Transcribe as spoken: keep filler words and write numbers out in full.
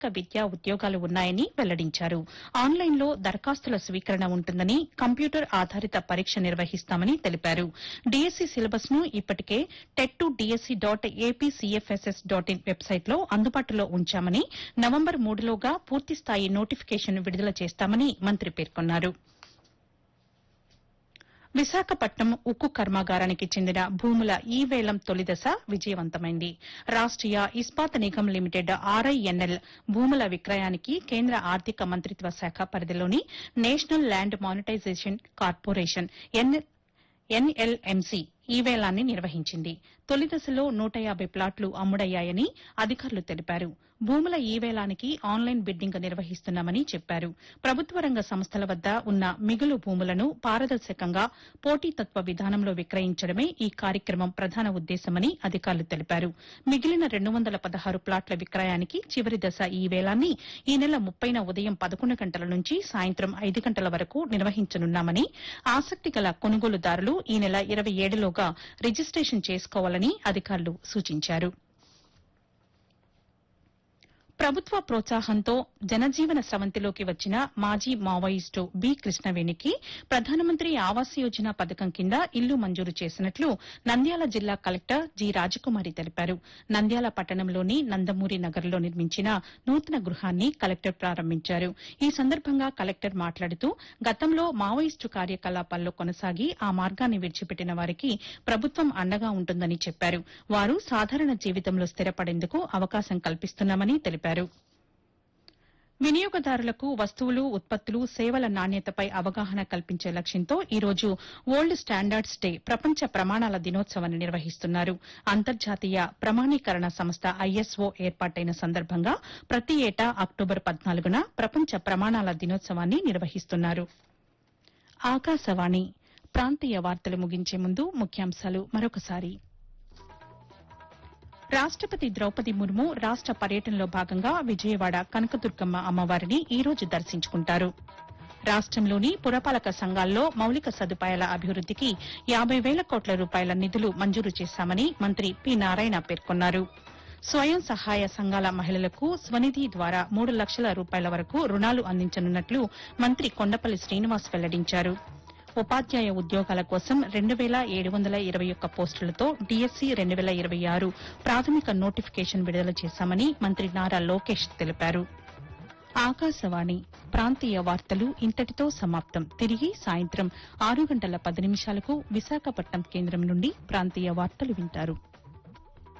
ప్రాథమిక విద్యా ఉద్యోగాలు ఉన్నాయని వెల్లడించారు. ఆన్లైన్లో దరఖాస్తుల స్వీకరణ ఉంటుందని, కంప్యూటర్ ఆధారిత పరీక్ష నిర్వహిస్తామని తెలిపారు. డీఎస్సీ సిలబస్ ను ఇప్పటికే TET to DSC dot APCFSS dot in వెబ్సైట్లో అందుబాటులో ఉంచామని, నవంబర్ మూడులోగా పూర్తిస్థాయి నోటిఫికేషన్ విడుదల చేస్తామని మంత్రి పేర్కొన్నారు. విశాఖపట్నం ఉక్కు కర్మాగారానికి చెందిన భూముల ఈ వేలం తొలిదశ విజయవంతమైంది. రాష్టీయ ఇస్పాత్ నిగమ్ లిమిటెడ్ ఆర్ఐఎన్ఎల్ భూముల విక్రయానికి కేంద్ర ఆర్థిక మంత్రిత్వ శాఖ పరిధిలోని national land monetisation corporation NLMC ఈ వేలాన్ని నిర్వహించింది. తొలి దశలో నూట యాబై ప్లాట్లు అమ్ముడయ్యాయని అధికారులు తెలిపారు. భూముల ఈ వేలానికి ఆన్లైన్ బిడ్డింగ్ నిర్వహిస్తున్నామని చెప్పారు. ప్రభుత్వ రంగ సంస్థల వద్ద ఉన్న మిగులు భూములను పారదర్శకంగా పోటీతత్వ విధానంలో విక్రయించడమే ఈ కార్యక్రమం ప్రధాన ఉద్దేశమని అధికారులు తెలిపారు. మిగిలిన రెండు వందల పదహారు ప్లాట్ల విక్రయానికి చివరి దశ ఈ వేలాన్ని ఈ నెల ముప్పైన ఉదయం పదకొండు గంటల నుంచి సాయంత్రం ఐదు గంటల వరకు నిర్వహించనున్నామని, ఆసక్తి గల కొనుగోలుదారులు ఈ నెల ఇరవై ఏడులోగా రిజిస్టేషన్ చేసుకోవాలని అధికారులు సూచించారు. ప్రభుత్వ ప్రోత్సాహంతో జనజీవన స్రవంతిలోకి వచ్చిన మాజీ మావోయిస్టు బి కృష్ణవేణికి ప్రధానమంత్రి ఆవాస్ యోజన పథకం కింద ఇల్లు మంజూరు చేసినట్లు నంద్యాల జిల్లా కలెక్టర్ జి రాజకుమారి తెలిపారు. నంద్యాల పట్టణంలోని నందమూరి నగర్లో నిర్మించిన నూతన గృహాన్ని కలెక్టర్ ప్రారంభించారు. ఈ సందర్భంగా కలెక్టర్ మాట్లాడుతూ గతంలో మావోయిస్టు కార్యకలాపాల్లో కొనసాగి ఆ మార్గాన్ని విడిచిపెట్టిన వారికి ప్రభుత్వం అండగా ఉంటుందని చెప్పారు. వారు సాధారణ జీవితంలో స్థిరపడేందుకు అవకాశం కల్పిస్తున్నామని తెలిపారు. వినియోగదారులకు వస్తువులు, ఉత్పత్తులు, సేవల నాణ్యతపై అవగాహన కల్పించే లక్ష్యంతో ఈ రోజు వరల్డ్ స్టాండర్డ్స్ డే ప్రపంచ ప్రమాణాల దినోత్సవాన్ని నిర్వహిస్తున్నారు. అంతర్జాతీయ ప్రమాణీకరణ సంస్థ ఐఎస్ఓ ఏర్పాటైన సందర్భంగా ప్రతి ఏటా అక్టోబర్ పద్నాలుగున ప్రపంచ ప్రమాణాల దినోత్సవాన్ని నిర్వహిస్తున్నారు. ఆకాశవాణి ప్రాంతీయ వార్తలు ముగించే ముందు ముఖ్యాంశాలు మరొకసారి. రాష్టపతి ద్రౌపది ముర్ము రాష్ట పర్యటనలో భాగంగా విజయవాడ కనకదుర్గమ్మ అమ్మవారిని ఈ రోజు దర్శించుకుంటారు. రాష్టంలోని పురపాలక సంఘాల్లో మౌలిక సదుపాయాల అభివృద్దికి యాబై వేల కోట్ల రూపాయల నిధులు మంజూరు చేశామని మంత్రి పి నారాయణ పేర్కొన్నారు. స్వయం సహాయ సంఘాల మహిళలకు స్వనిధి ద్వారా మూడు లక్షల రూపాయల వరకు రుణాలు అందించనున్నట్లు మంత్రి కొండపల్లి శ్రీనివాస్ వెల్లడించారు. ఉపాధ్యాయ ఉద్యోగాల కోసం రెండు వేల ఏడు వందల ఇరవై ఒక్క పోస్టులతో డీఎస్సీ రెండు వేల ఇరవై ఆరు ప్రాథమిక నోటిఫికేషన్ విడుదల చేశామని మంత్రి నారా లోకేష్ తెలిపారు. ఆకాశవాణి ప్రాంతీయ వార్తలు ఇంతటితో సమాప్తం. తిరిగి సాయంత్రం ఆరు గంటల పది నిమిషాలకు విశాఖపట్నం కేంద్రం నుండి ప్రాంతీయ వార్తలు వింటారు.